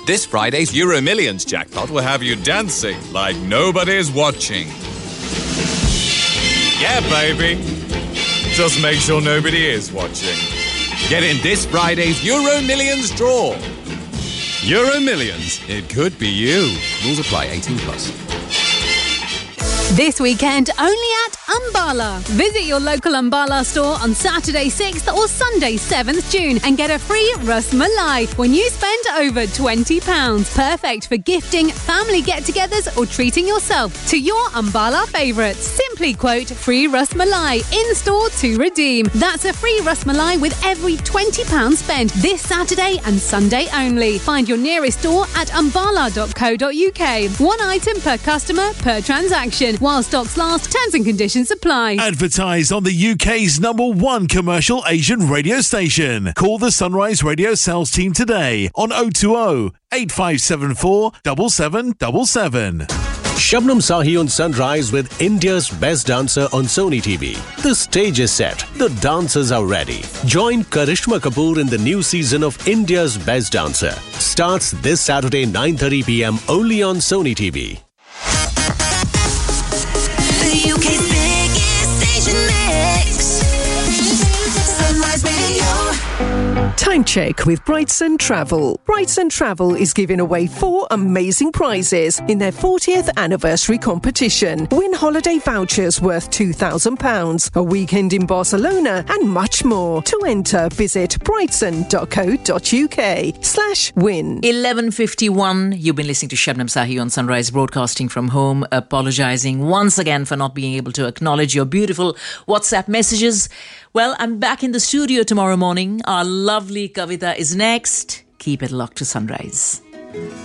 This Friday's Euro Millions jackpot will have you dancing like nobody's watching. Yeah, baby. Just make sure nobody is watching. Get in this Friday's Euro Millions draw. Euro Millions. It could be you. Rules apply. 18 plus. This weekend, only at Ambala. Visit your local Ambala store on Saturday 6th or Sunday 7th June and get a free Ras Malai when you spend over £20. Perfect for gifting, family get-togethers or treating yourself to your Ambala favourites. Simply quote free Ras Malai in-store to redeem. That's a free Ras Malai with every £20 spent this Saturday and Sunday only. Find your nearest store at ambala.co.uk. One item per customer per transaction. While stocks last, terms and conditions apply. Advertise on the UK's #1 commercial Asian radio station. Call the Sunrise Radio sales team today on 020 8574 7777. Shabnam Sahi on Sunrise with India's Best Dancer on Sony TV. The stage is set. The dancers are ready. Join Karishma Kapoor in the new season of India's Best Dancer. Starts this Saturday 9:30 p.m. only on Sony TV. UK's biggest station mix. Sunrise Radio. Time check with Brightson Travel. Brightson Travel is giving away 4 amazing prizes in their 40th anniversary competition. Win holiday vouchers worth £2,000, a weekend in Barcelona and much more. To enter, visit brightson.co.uk/win. 11:51. You've been listening to Shabnam Sahi on Sunrise, broadcasting from home, apologising once again for not being able to acknowledge your beautiful WhatsApp messages. Well, I'm back in the studio tomorrow morning. Our lovely Kavita is next. Keep it locked to Sunrise.